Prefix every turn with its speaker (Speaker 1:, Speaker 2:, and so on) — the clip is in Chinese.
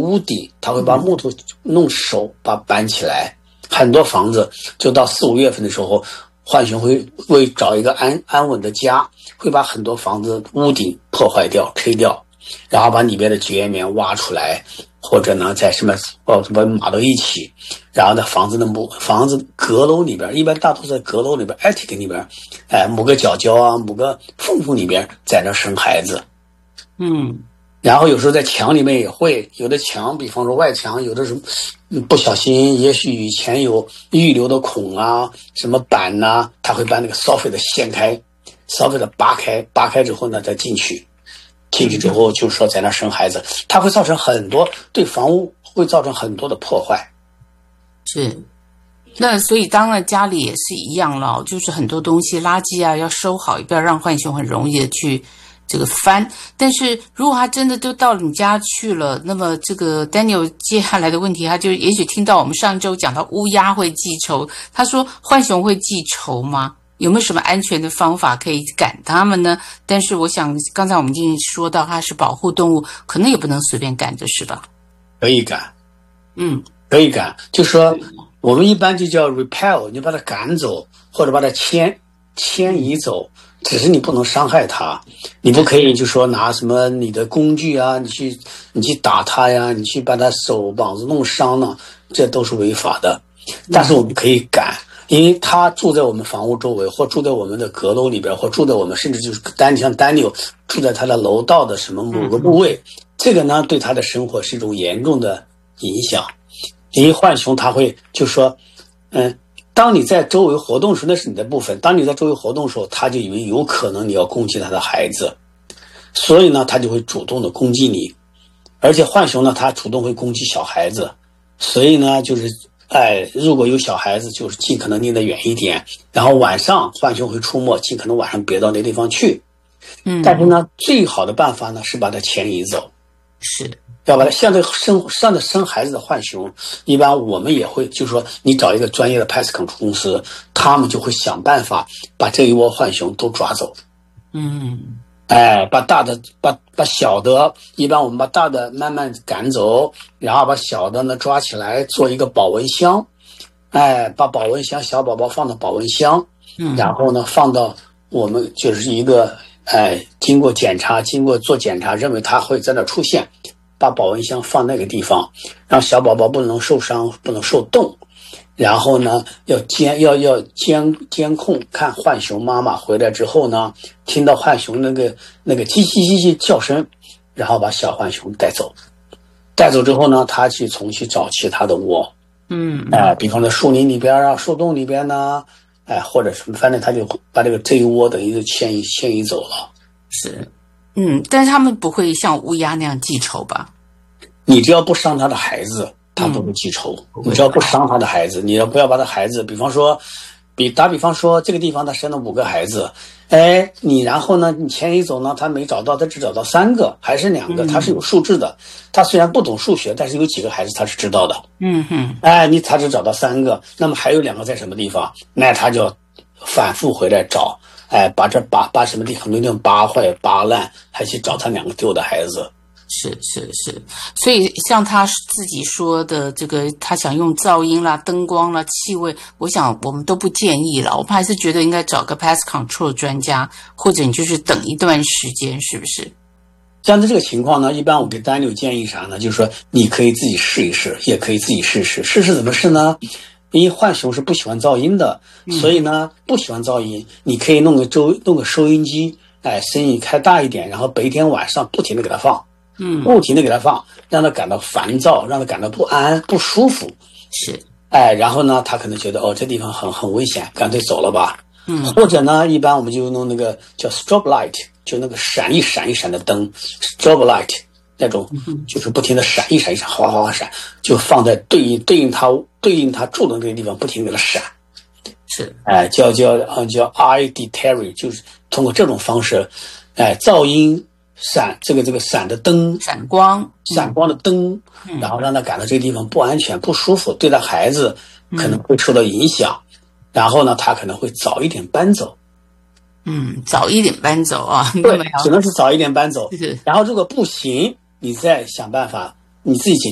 Speaker 1: 屋顶，他会把木头弄熟，把搬起来。很多房子就到4、5月份的时候，浣熊会找一个安稳的家，会把很多房子屋顶破坏掉、吹掉，然后把里边的绝缘挖出来，或者呢在什么码到一起，然后在房子阁楼里边，一般大多在阁楼里边 attic 里边，某个角啊，某个缝里边在那生孩子。然后有时候在墙里面也会，有的墙，比方说外墙，有的时候不小心，也许以前有预留的孔啊，什么板呐，他会把那个烧废的掀开，烧废的扒开之后呢，再进去之后就说在那生孩子，它会造成很多对房屋会造成很多的破坏。
Speaker 2: 是，那所以当然家里也是一样了，就是很多东西垃圾啊要收好，不要让浣熊很容易的去这个翻。但是如果他真的都到你家去了，那么这个 Daniel 接下来的问题，他就也许听到我们上周讲到乌鸦会记仇，他说浣熊会记仇吗？有没有什么安全的方法可以赶它们呢？但是我想刚才我们已经说到它是保护动物，可能也不能随便赶着，是吧？
Speaker 1: 可以赶，可以赶，就说我们一般就叫 repel， 你把它赶走或者把它迁移走，只是你不能伤害它，你不可以就说拿什么你的工具啊，你去打它呀，你去把它手膀子弄伤了，这都是违法的。但是我们可以赶，因为他住在我们房屋周围，或住在我们的阁楼里边，或住在我们甚至就是像Daniel住在他的楼道的什么某个部位，这个呢对他的生活是一种严重的影响。因为浣熊它会就说当你在周围活动时，那是你的部分，当你在周围活动的时候，他就以为有可能你要攻击他的孩子，所以呢他就会主动的攻击你。而且浣熊呢它主动会攻击小孩子，所以呢就是如果有小孩子，就是尽可能离得远一点。然后晚上浣熊会出没，尽可能晚上别到那地方去。但是呢，最好的办法呢是把它迁移走。
Speaker 2: 是，
Speaker 1: 要把它像这生孩子的浣熊，一般我们也会，就是说你找一个专业的 pest control 公司，他们就会想办法把这一窝浣熊都抓走。把小的，一般我们把大的慢慢赶走，然后把小的呢抓起来做一个保温箱，把保温箱小宝宝放到保温箱，然后呢放到我们就是一个经过做检查，认为它会在那出现，把保温箱放那个地方，让小宝宝不能受伤，不能受冻。然后呢，要监控，看浣熊妈妈回来之后呢，听到浣熊那个叽叽叫声，然后把小浣熊带走。带走之后呢，他去重新找其他的窝，比方说树林里边啊、树洞里边呢，或者什么，反正他就把这一窝等于就迁移走了。
Speaker 2: 是，但是他们不会像乌鸦那样记仇吧？
Speaker 1: 你只要不伤他的孩子，他不会记仇。你只要不伤他的孩子，你要不要把他孩子，比方说这个地方他生了5个孩子，你然后呢你迁移走呢，他没找到，他只找到3个还是2个，他是有数字的。他虽然不懂数学，但是有几个孩子他是知道的。他只找到3个，那么还有2个在什么地方？那他就反复回来找，把什么地方都扒坏扒烂，还去找他2个丢的孩子。
Speaker 2: 是，所以像他自己说的这个，他想用噪音啦、灯光啦、气味，我想我们都不建议了。我们还是觉得应该找个 pest control 专家，或者你就是等一段时间，是不是？
Speaker 1: 像这个情况呢，一般我给Daniel建议啥呢？就是说你可以自己试一试，也可以自己试怎么试呢？因为浣熊是不喜欢噪音的，所以呢不喜欢噪音，你可以弄个收音机，声音开大一点，然后白天晚上不停的给它放。不停的给他放，让他感到烦躁，让他感到不安、不舒服。
Speaker 2: 是，
Speaker 1: 然后呢，他可能觉得这地方很危险，干脆走了吧。或者呢，一般我们就弄那个叫 strobe light， 就那个闪一闪的灯 ，strobe light 那种，就是不停的闪一闪，哗哗哗闪，就放在对应他住的那个地方，不停的给他闪。
Speaker 2: 是，
Speaker 1: 叫 eye deterrent， 就是通过这种方式，噪音。这个闪的灯，闪光的灯，然后让他感到这个地方不安全、不舒服，对他孩子可能会受到影响，然后呢，他可能会早一点搬走。
Speaker 2: 早一点搬走啊，
Speaker 1: 对，只能是早一点搬走。然后如果不行，你再想办法，你自己解决。